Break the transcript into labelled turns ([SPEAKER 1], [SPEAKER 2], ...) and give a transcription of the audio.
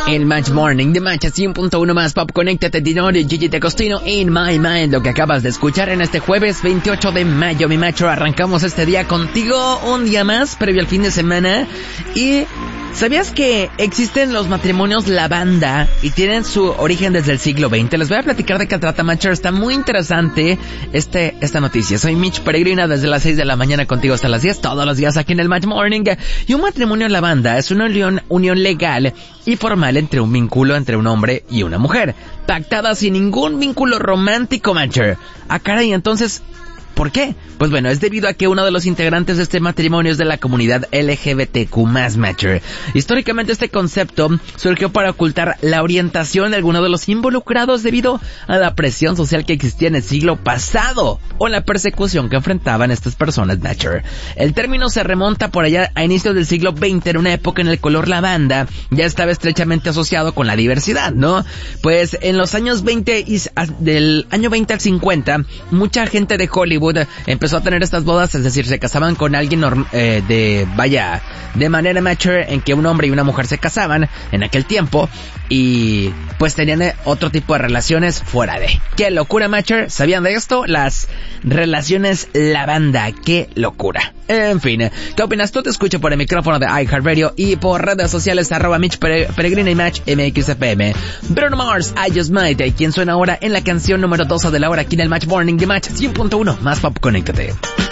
[SPEAKER 1] El Match Morning de Match 100.1 más Pop. Conéctate, Dinori, Gigi D'Agostino, In My Mind. Lo que acabas de escuchar en este jueves 28 de mayo, mi macho. Arrancamos este día contigo, un día más, previo al fin de semana. Y ¿sabías que existen los matrimonios lavanda y tienen su origen desde el siglo XX? Les voy a platicar de qué trata, Matcher. Está muy interesante esta noticia. Soy Mitch Peregrina desde las 6 de la mañana contigo hasta las 10, todos los días aquí en el Match Morning. Y un matrimonio lavanda es una unión legal y formal entre un hombre y una mujer, pactada sin ningún vínculo romántico, Matcher. Ah, caray, entonces, ¿por qué? Pues bueno, es debido a que uno de los integrantes de este matrimonio es de la comunidad LGBTQ+, Matcher. Históricamente este concepto surgió para ocultar la orientación de alguno de los involucrados debido a la presión social que existía en el siglo pasado o la persecución que enfrentaban estas personas, Matcher. El término se remonta por allá a inicios del siglo XX, en una época en el color lavanda ya estaba estrechamente asociado con la diversidad, ¿no? Pues en los años 20 del año 20 al 50, mucha gente de Hollywood empezó a tener estas bodas, es decir, se casaban con alguien de manera Matcher, en que un hombre y una mujer se casaban en aquel tiempo y pues tenían otro tipo de relaciones fuera de. ¡Qué locura, Matcher! ¿Sabían de esto? Las relaciones lavanda, ¡qué locura! En fin, ¿qué opinas tú? Te escucho por el micrófono de iHeartRadio y por redes sociales @Mitch Peregrina y Match MXFM. Bruno Mars, I Just Might, quien suena ahora en la canción número 12 de la hora aquí en el Match Morning de Match 100.1 más Pop. Conéctate.